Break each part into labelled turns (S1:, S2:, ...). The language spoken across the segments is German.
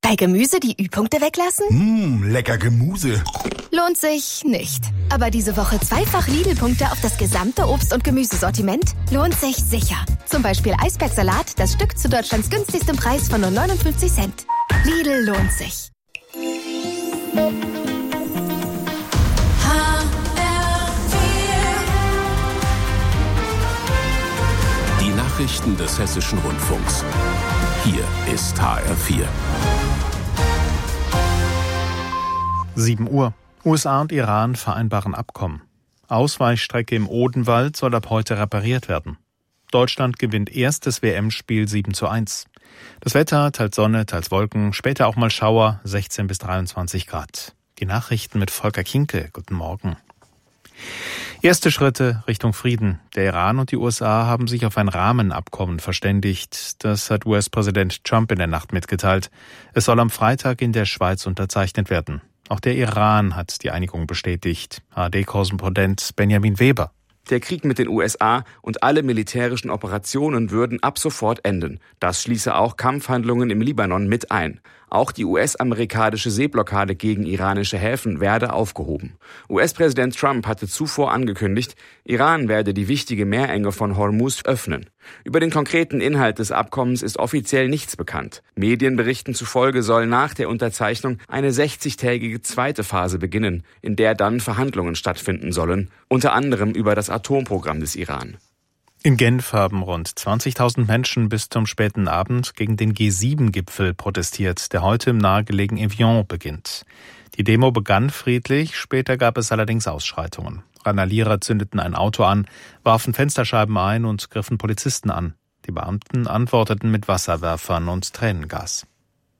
S1: Bei Gemüse die Ü-Punkte weglassen?
S2: Lecker Gemüse.
S1: Lohnt sich nicht. Aber diese Woche zweifach Lidl-Punkte auf das gesamte Obst- und Gemüsesortiment? Lohnt sich sicher. Zum Beispiel Eisbergsalat, das Stück zu Deutschlands günstigstem Preis von nur 59 Cent. Lidl lohnt sich.
S3: Die Nachrichten des Hessischen Rundfunks. Hier ist HR4.
S4: 7 Uhr. USA und Iran vereinbaren Abkommen. Ausweichstrecke im Odenwald soll ab heute repariert werden. Deutschland gewinnt erstes WM-Spiel 7:1. Das Wetter, teils Sonne, teils Wolken, später auch mal Schauer, 16 bis 23 Grad. Die Nachrichten mit Volker Kinke. Guten Morgen. Erste Schritte Richtung Frieden. Der Iran und die USA haben sich auf ein Rahmenabkommen verständigt. Das hat US-Präsident Trump in der Nacht mitgeteilt. Es soll am Freitag in der Schweiz unterzeichnet werden. Auch der Iran hat die Einigung bestätigt. ARD-Korrespondent Benjamin Weber.
S5: Der Krieg mit den USA und alle militärischen Operationen würden ab sofort enden. Das schließe auch Kampfhandlungen im Libanon mit ein. Auch die US-amerikanische Seeblockade gegen iranische Häfen werde aufgehoben. US-Präsident Trump hatte zuvor angekündigt, Iran werde die wichtige Meerenge von Hormuz öffnen. Über den konkreten Inhalt des Abkommens ist offiziell nichts bekannt. Medienberichten zufolge soll nach der Unterzeichnung eine 60-tägige zweite Phase beginnen, in der dann Verhandlungen stattfinden sollen, unter anderem über das Atomprogramm des Iran.
S4: In Genf haben rund 20.000 Menschen bis zum späten Abend gegen den G7-Gipfel protestiert, der heute im nahegelegenen Evian beginnt. Die Demo begann friedlich, später gab es allerdings Ausschreitungen. Randalierer zündeten ein Auto an, warfen Fensterscheiben ein und griffen Polizisten an. Die Beamten antworteten mit Wasserwerfern und Tränengas.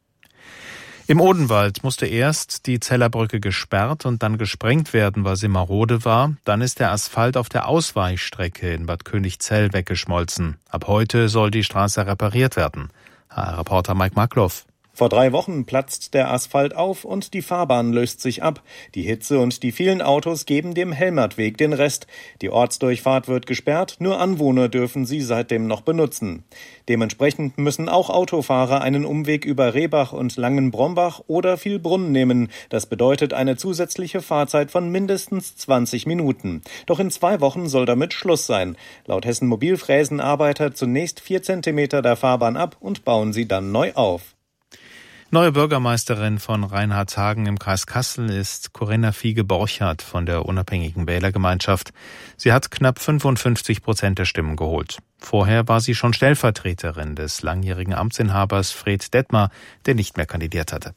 S4: Im Odenwald musste erst die Zellerbrücke gesperrt und dann gesprengt werden, weil sie marode war. Dann ist der Asphalt auf der Ausweichstrecke in Bad Königzell weggeschmolzen. Ab heute soll die Straße repariert werden. HR-Reporter Mike Markloff.
S6: Vor 3 Wochen platzt der Asphalt auf und die Fahrbahn löst sich ab. Die Hitze und die vielen Autos geben dem Helmertweg den Rest. Die Ortsdurchfahrt wird gesperrt, nur Anwohner dürfen sie seitdem noch benutzen. Dementsprechend müssen auch Autofahrer einen Umweg über Rehbach und Langenbrombach oder Vielbrunn nehmen. Das bedeutet eine zusätzliche Fahrzeit von mindestens 20 Minuten. Doch in 2 Wochen soll damit Schluss sein. Laut Hessen Mobil fräsen Arbeiter zunächst 4 Zentimeter der Fahrbahn ab und bauen sie dann neu auf.
S4: Neue Bürgermeisterin von Reinhardshagen im Kreis Kassel ist Corinna Fiege-Borchardt von der Unabhängigen Wählergemeinschaft. Sie hat knapp 55% der Stimmen geholt. Vorher war sie schon Stellvertreterin des langjährigen Amtsinhabers Fred Detmar, der nicht mehr kandidiert hatte.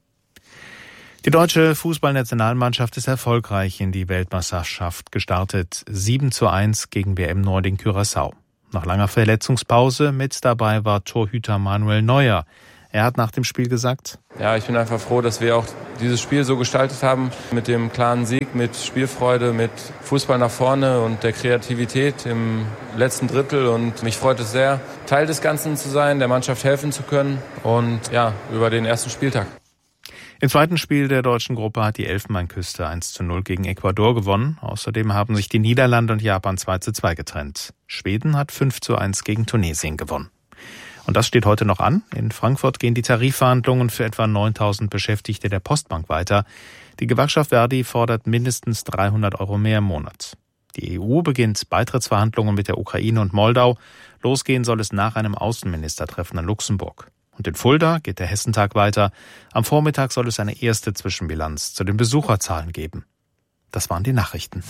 S4: Die deutsche Fußballnationalmannschaft ist erfolgreich in die Weltmeisterschaft gestartet. 7:1 gegen WM-Neuling Curaçao. Nach langer Verletzungspause mit dabei war Torhüter Manuel Neuer. Er hat nach dem Spiel gesagt:
S7: Ja, ich bin einfach froh, dass wir auch dieses Spiel so gestaltet haben, mit dem klaren Sieg, mit Spielfreude, mit Fußball nach vorne und der Kreativität im letzten Drittel. Und mich freut es sehr, Teil des Ganzen zu sein, der Mannschaft helfen zu können und ja, über den ersten Spieltag.
S4: Im zweiten Spiel der deutschen Gruppe hat die Elfenbeinküste 1:0 gegen Ecuador gewonnen. Außerdem haben sich die Niederlande und Japan 2:2 getrennt. Schweden hat 5:1 gegen Tunesien gewonnen. Und das steht heute noch an. In Frankfurt gehen die Tarifverhandlungen für etwa 9.000 Beschäftigte der Postbank weiter. Die Gewerkschaft Verdi fordert mindestens 300 € mehr im Monat. Die EU beginnt Beitrittsverhandlungen mit der Ukraine und Moldau. Losgehen soll es nach einem Außenministertreffen in Luxemburg. Und in Fulda geht der Hessentag weiter. Am Vormittag soll es eine erste Zwischenbilanz zu den Besucherzahlen geben. Das waren die Nachrichten.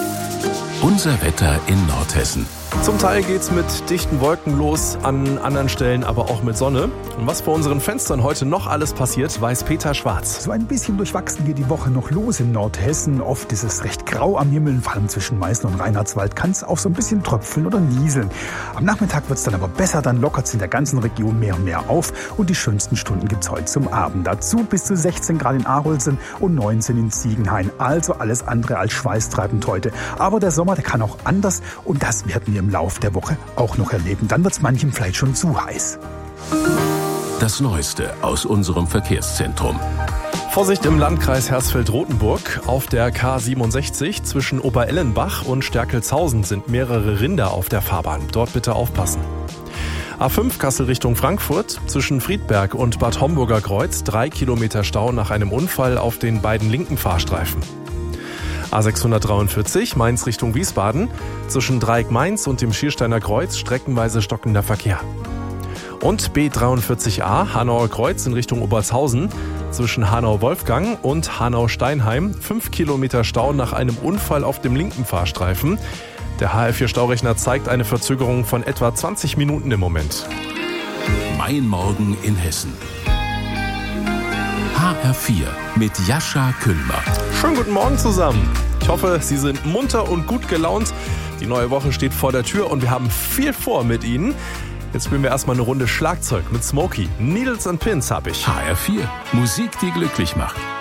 S3: Unser Wetter in Nordhessen.
S8: Zum Teil geht's mit dichten Wolken los, an anderen Stellen aber auch mit Sonne. Und was vor unseren Fenstern heute noch alles passiert, weiß Peter Schwarz.
S9: So ein bisschen durchwachsen geht die Woche noch los in Nordhessen. Oft ist es recht grau am Himmel, vor allem zwischen Meißen und Reinhardswald kann es auch so ein bisschen tröpfeln oder nieseln. Am Nachmittag wird's dann aber besser, dann lockert es in der ganzen Region mehr und mehr auf. Und die schönsten Stunden gibt's heute zum Abend. Dazu bis zu 16 Grad in Arolsen und 19 in Ziegenhain. Also alles andere als schweißtreibend heute. Aber der Sommer, der kann auch anders und das werden wir im Lauf der Woche auch noch erleben. Dann wird es manchem vielleicht schon zu heiß.
S3: Das Neueste aus unserem Verkehrszentrum.
S8: Vorsicht im Landkreis Hersfeld-Rotenburg. Auf der K67 zwischen Oberellenbach und Stärkelshausen sind mehrere Rinder auf der Fahrbahn. Dort bitte aufpassen. A5 Kassel Richtung Frankfurt, zwischen Friedberg und Bad Homburger Kreuz 3 Kilometer Stau nach einem Unfall auf den beiden linken Fahrstreifen. A643 Mainz Richtung Wiesbaden, zwischen Dreieck Mainz und dem Schiersteiner Kreuz streckenweise stockender Verkehr. Und B43a Hanauer Kreuz in Richtung Obertshausen, zwischen Hanau-Wolfgang und Hanau-Steinheim 5 Kilometer Stau nach einem Unfall auf dem linken Fahrstreifen. Der HR4-Staurechner zeigt eine Verzögerung von etwa 20 Minuten im Moment.
S3: Mein Morgen in Hessen. HR4 mit Jascha Küllmer.
S8: Schönen guten Morgen zusammen. Ich hoffe, Sie sind munter und gut gelaunt. Die neue Woche steht vor der Tür und wir haben viel vor mit Ihnen. Jetzt spielen wir erstmal eine Runde Schlagzeug mit Smokey. Needles and Pins habe ich.
S3: HR4, Musik, die glücklich macht.